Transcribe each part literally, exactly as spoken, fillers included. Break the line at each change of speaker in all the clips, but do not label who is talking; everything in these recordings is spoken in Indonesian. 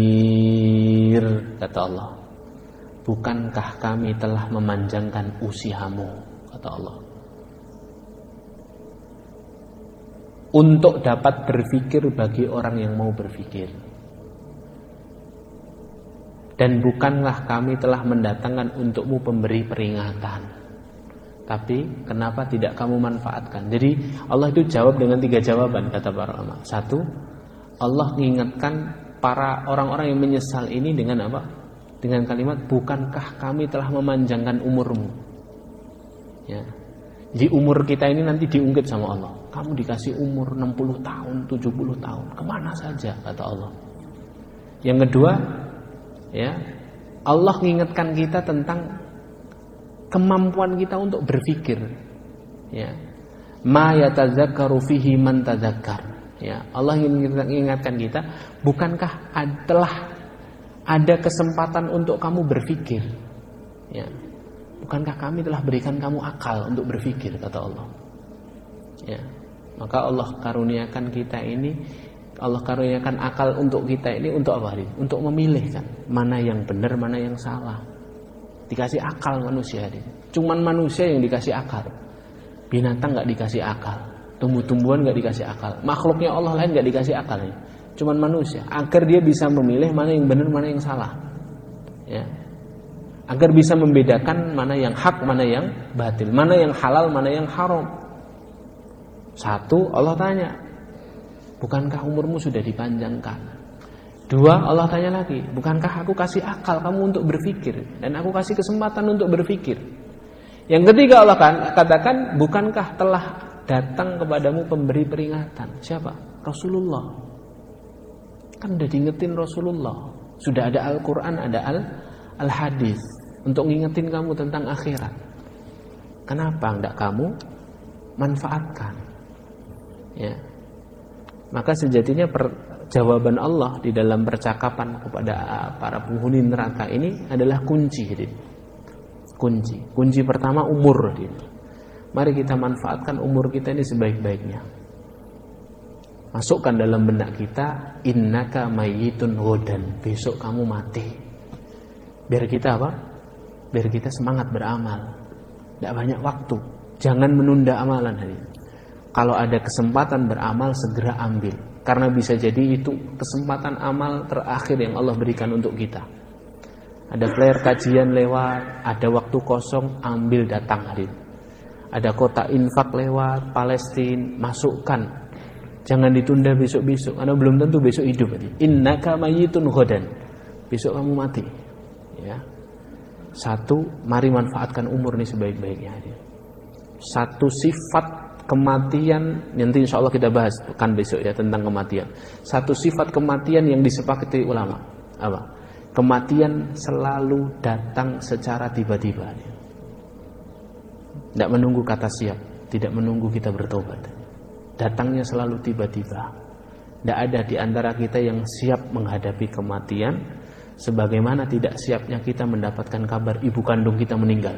kata Allah. Bukankah kami telah memanjangkan usiamu, kata Allah, untuk dapat berpikir bagi orang yang mau berpikir. Dan bukanlah kami telah mendatangkan untukmu pemberi peringatan, tapi kenapa tidak kamu manfaatkan? Jadi Allah itu jawab dengan tiga jawaban, kata para ulama. Satu, Allah mengingatkan para orang-orang yang menyesal ini dengan apa? Dengan kalimat, bukankah kami telah memanjangkan umurmu? Ya. Di umur kita ini nanti diungkit sama Allah. Kamu dikasih umur enam puluh tahun, tujuh puluh tahun, kemana saja, kata Allah. Yang kedua, ya, Allah mengingatkan kita tentang kemampuan kita untuk berpikir. Ya. Ma yatazakkaru fihi man tadzakkar. Ya, Allah ingin mengingatkan kita, bukankah telah ada kesempatan untuk kamu berpikir? Ya. Bukankah kami telah berikan kamu akal untuk berpikir, kata Allah. Ya. Maka Allah karuniakan kita ini, Allah karuniakan akal untuk kita ini untuk apa? Untuk memilih kan, mana yang benar, mana yang salah. Dikasih akal manusia ini. Cuman manusia yang dikasih akal. Binatang enggak dikasih akal. Tumbuh-tumbuhan enggak dikasih akal. Makhluknya Allah lain enggak dikasih akal ini. Cuman manusia, agar dia bisa memilih mana yang benar, mana yang salah. Ya. Agar bisa membedakan mana yang hak, mana yang batil, mana yang halal, mana yang haram. Satu, Allah tanya, bukankah umurmu sudah dipanjangkan? Dua, Allah tanya lagi, bukankah aku kasih akal kamu untuk berpikir, dan aku kasih kesempatan untuk berpikir? Yang ketiga, Allah kan, katakan, bukankah telah datang kepadamu pemberi peringatan? Siapa? Rasulullah. Kan udah diingetin Rasulullah. Sudah ada Al-Quran, ada Al Al-Hadis untuk ngingetin kamu tentang akhirat. Kenapa enggak kamu manfaatkan? Ya. Maka sejatinya per, jawaban Allah di dalam percakapan kepada para penghuni neraka ini adalah kunci. Kunci. Kunci pertama umur. Mari kita manfaatkan umur kita ini sebaik-baiknya. Masukkan dalam benak kita, innaka mayyitun ghadan, besok kamu mati. Biar kita apa? Biar kita semangat beramal. Tidak banyak waktu. Jangan menunda amalan hari ini. Kalau ada kesempatan beramal, segera ambil. Karena bisa jadi itu kesempatan amal terakhir yang Allah berikan untuk kita. Ada player kajian lewat, ada waktu kosong, ambil datang hari ini. Ada kota infak lewat, Palestina, masukkan. Jangan ditunda besok-besok, karena belum tentu besok hidup. Innaka mayyitun ghadan, besok kamu mati. Ya. Satu, mari manfaatkan umur ini sebaik-baiknya. Satu sifat kematian, nanti insya Allah kita bahas kan besok ya tentang kematian. Satu sifat kematian yang disepakati ulama, apa? Kematian selalu datang secara tiba-tiba. Tidak menunggu kata siap, tidak menunggu kita bertobat. Datangnya selalu tiba-tiba. Tidak ada di antara kita yang siap menghadapi kematian, sebagaimana tidak siapnya kita mendapatkan kabar ibu kandung kita meninggal.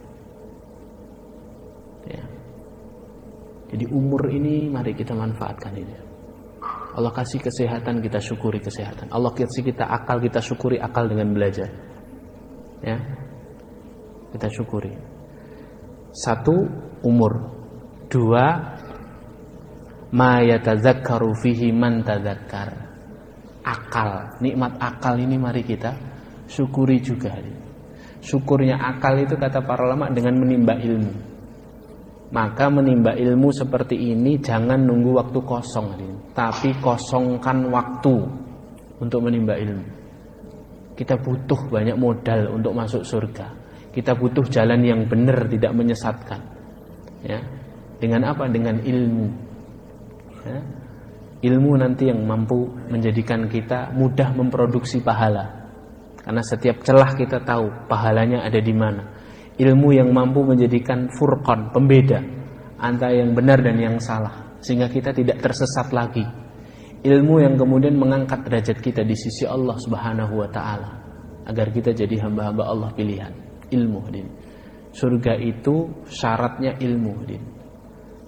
Ya. Jadi umur ini mari kita manfaatkan ini. Allah kasih kesehatan, kita syukuri kesehatan. Allah kasih kita akal, kita syukuri akal dengan belajar. Ya. Kita syukuri. Satu, umur. Dua, ma yatazakkaru fihi man tadzakkar. Akal, nikmat akal ini mari kita syukuri juga. Syukurnya akal itu kata para ulama dengan menimba ilmu. Maka menimba ilmu seperti ini jangan nunggu waktu kosong, tapi kosongkan waktu untuk menimba ilmu. Kita butuh banyak modal untuk masuk surga. Kita butuh jalan yang benar, tidak menyesatkan. Ya. Dengan apa? Dengan ilmu. Ya. Ilmu nanti yang mampu menjadikan kita mudah memproduksi pahala. Karena setiap celah kita tahu pahalanya ada di mana. Ilmu yang mampu menjadikan furqan, pembeda antara yang benar dan yang salah, sehingga kita tidak tersesat lagi. Ilmu yang kemudian mengangkat derajat kita di sisi Allah Subhanahu wa taala, agar kita jadi hamba-hamba Allah pilihan. Ilmu, din. Surga itu syaratnya ilmu, din.